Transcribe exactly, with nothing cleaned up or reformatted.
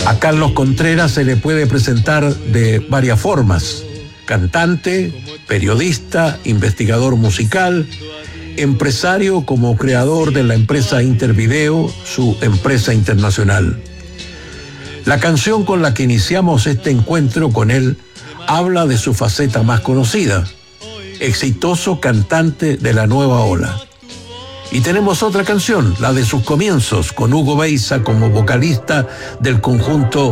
A Carlos Contreras se le puede presentar de varias formas: cantante, periodista, investigador musical, empresario como creador de la empresa Intervideo, su empresa internacional. La canción con la que iniciamos este encuentro con él habla de su faceta más conocida: exitoso cantante de la nueva ola. Y tenemos otra canción, la de sus comienzos, con Hugo Beiza como vocalista del conjunto